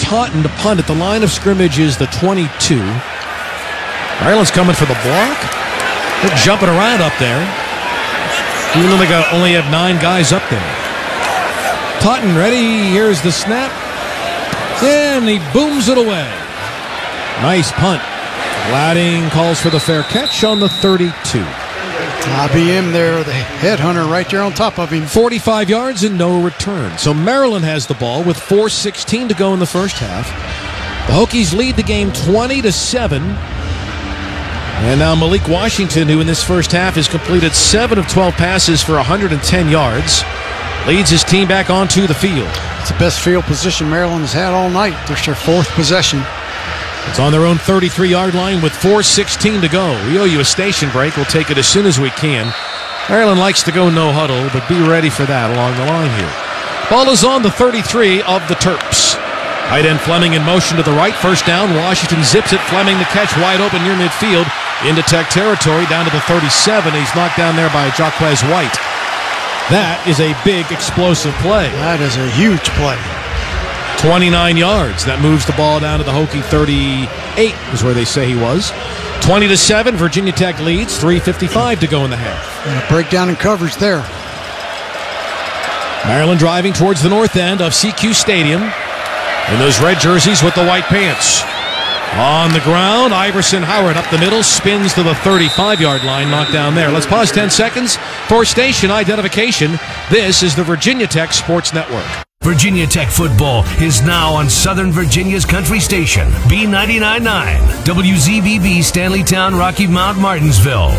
Totten to punt at the line of scrimmage is the 22. Maryland's coming for the block. They're jumping around up there. Even though they only have 9 guys up there. Totten ready. Here's the snap. And he booms it away. Nice punt. Ladding calls for the fair catch on the 32. IBM there, the headhunter right there on top of him. 45 yards and no return. So Maryland has the ball with 4:16 to go in the first half. The Hokies lead the game 20-7. And now Malik Washington, who in this first half has completed 7 of 12 passes for 110 yards, leads his team back onto the field. It's the best field position Maryland has had all night. There's their 4th possession. It's on their own 33-yard line with 4:16 to go. We owe you a station break. We'll take it as soon as we can. Maryland likes to go no huddle, but be ready for that along the line here. Ball is on the 33 of the Terps. Tight end Fleming in motion to the right. First down. Washington zips it. Fleming the catch wide open near midfield. Into Tech territory down to the 37. He's knocked down there by Jaquez White. That is a big explosive play. That is a huge play. 29 yards. That moves the ball down to the Hokie 38 is where they say he was. 20-7. Virginia Tech leads. 3:55 to go in the half. And a breakdown in coverage there. Maryland driving towards the north end of CQ Stadium in those red jerseys with the white pants. On the ground, Iverson Howard up the middle, spins to the 35-yard line, knocked down there. Let's pause 10 seconds for station identification. This is the Virginia Tech Sports Network. Virginia Tech football is now on Southern Virginia's country station, B99.9, WZBB Stanleytown, Rocky Mount, Martinsville.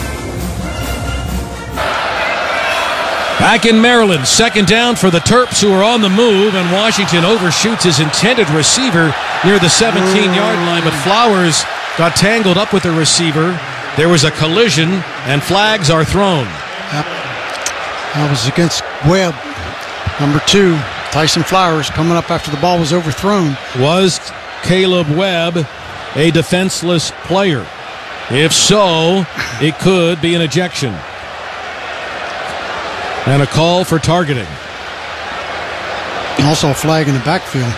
Back in Maryland, second down for the Terps, who are on the move, and Washington overshoots his intended receiver near the 17-yard line, but Flowers got tangled up with the receiver. There was a collision, and flags are thrown. Yep. That was against Webb. Number 2, Tyson Flowers, coming up after the ball was overthrown. Was Caleb Webb a defenseless player? If so, it could be an ejection. And a call for targeting. Also a flag in the backfield.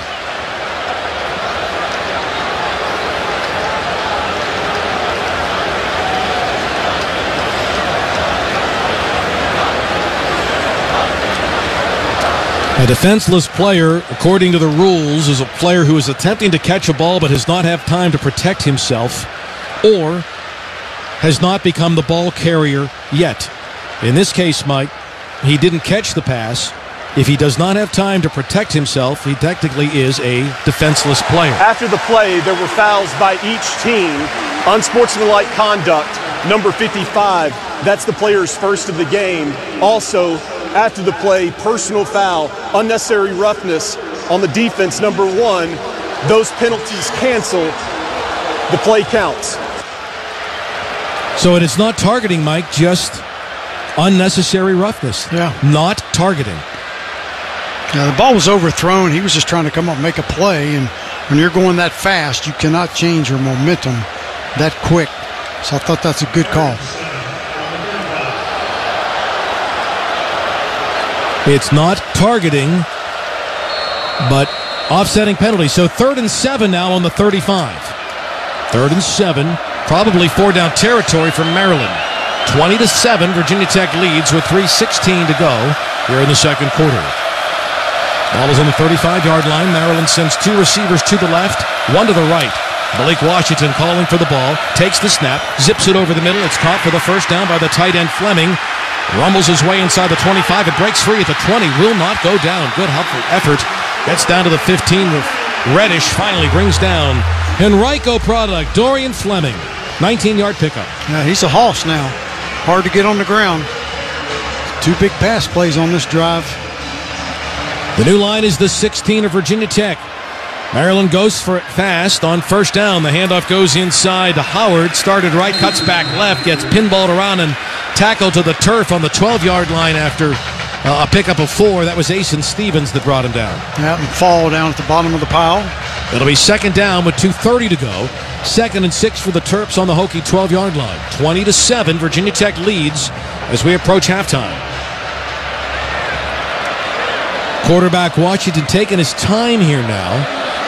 A defenseless player, according to the rules, is a player who is attempting to catch a ball but has not had time to protect himself or has not become the ball carrier yet. In this case, Mike, he didn't catch the pass. If he does not have time to protect himself, he technically is a defenseless player. After the play, there were fouls by each team. Unsportsmanlike conduct, number 55. That's the player's first of the game. Also, after the play, personal foul, unnecessary roughness on the defense, number 1. Those penalties cancel. The play counts. So it is not targeting, Mike, just unnecessary roughness. Yeah. Not targeting. Yeah, the ball was overthrown. He was just trying to come up and make a play, and when you're going that fast, you cannot change your momentum that quick. So I thought that's a good call. It's not targeting, but offsetting penalty. So 3rd and 7 now on the 35. 3rd and 7, probably 4-down territory for Maryland. 20-7, Virginia Tech leads with 3:16 to go here in the second quarter. Ball is on the 35-yard line. Maryland sends 2 receivers to the left, 1 to the right. Blake Washington calling for the ball, takes the snap, zips it over the middle. It's caught for the first down by the tight end Fleming. Rumbles his way inside the 25. It breaks free at the 20. Will not go down. Good helpful effort. Gets down to the 15. Reddish finally brings down Henrico product, Dorian Fleming. 19-yard pickup. Yeah, he's a hoss now. Hard to get on the ground. 2 big pass plays on this drive. The new line is the 16 of Virginia Tech. Maryland goes for it fast on first down. The handoff goes inside to Howard. Started right, cuts back left, gets pinballed around and tackled to the turf on the 12-yard line after a pickup of 4. That was Asen Stevens that brought him down. Yeah, and fall down at the bottom of the pile. It'll be second down with 2:30 to go. 2nd and 6 for the Terps on the Hokie 12-yard line. 20-7, Virginia Tech leads as we approach halftime. Quarterback Washington taking his time here now.